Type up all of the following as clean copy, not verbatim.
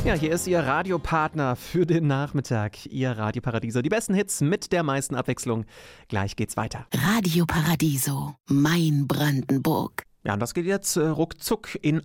Ja, hier ist Ihr Radiopartner für den Nachmittag. Ihr Radio Paradiso. Die besten Hits mit der meisten Abwechslung. Gleich geht's weiter. Radio Paradiso, mein Brandenburg. Ja, und das geht jetzt ruckzuck. In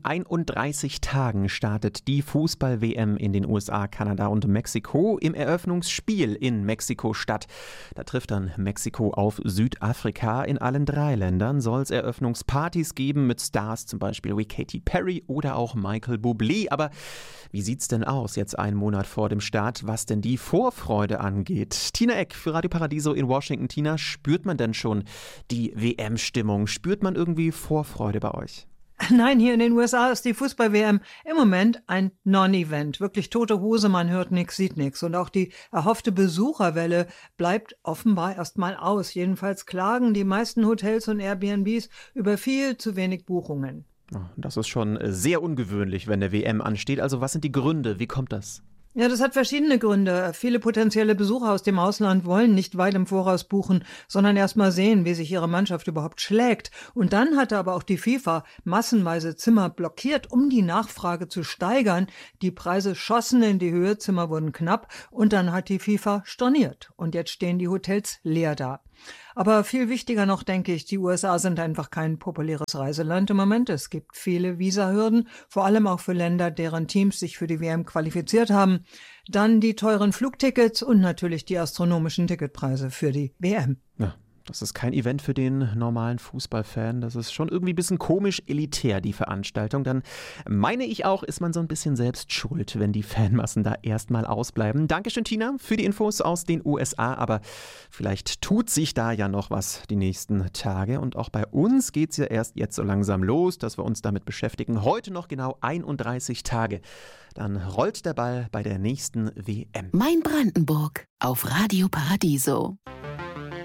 31 Tagen startet die Fußball-WM in den USA, Kanada und Mexiko im Eröffnungsspiel in Mexiko-Stadt. Da trifft dann Mexiko auf Südafrika. In allen 3 Ländern soll es Eröffnungspartys geben mit Stars, zum Beispiel wie Katy Perry oder auch Michael Bublé. Aber wie sieht's denn aus jetzt einen Monat vor dem Start, was denn die Vorfreude angeht? Tina Eck für Radio Paradiso in Washington. Tina, spürt man denn schon die WM-Stimmung? Spürt man irgendwie Vorfreude bei euch? Nein, hier in den USA ist die Fußball-WM im Moment ein Non-Event. Wirklich tote Hose, man hört nichts, sieht nichts. Und auch die erhoffte Besucherwelle bleibt offenbar erstmal aus. Jedenfalls klagen die meisten Hotels und Airbnbs über viel zu wenig Buchungen. Das ist schon sehr ungewöhnlich, wenn der WM ansteht. Also was sind die Gründe? Wie kommt das? Ja, das hat verschiedene Gründe. Viele potenzielle Besucher aus dem Ausland wollen nicht weit im Voraus buchen, sondern erst mal sehen, wie sich ihre Mannschaft überhaupt schlägt. Und dann hatte aber auch die FIFA massenweise Zimmer blockiert, um die Nachfrage zu steigern. Die Preise schossen in die Höhe, Zimmer wurden knapp und dann hat die FIFA storniert. Und jetzt stehen die Hotels leer da. Aber viel wichtiger noch, denke ich, die USA sind einfach kein populäres Reiseland im Moment. Es gibt viele Visahürden, vor allem auch für Länder, deren Teams sich für die WM qualifiziert haben. Dann die teuren Flugtickets und natürlich die astronomischen Ticketpreise für die WM. Ja. Das ist kein Event für den normalen Fußballfan. Das ist schon irgendwie ein bisschen komisch elitär, die Veranstaltung. Dann meine ich auch, ist man so ein bisschen selbst schuld, wenn die Fanmassen da erstmal ausbleiben. Dankeschön, Tina, für die Infos aus den USA. Aber vielleicht tut sich da ja noch was die nächsten Tage. Und auch bei uns geht es ja erst jetzt so langsam los, dass wir uns damit beschäftigen. Heute noch genau 31 Tage. Dann rollt der Ball bei der nächsten WM. Mein Brandenburg auf Radio Paradiso.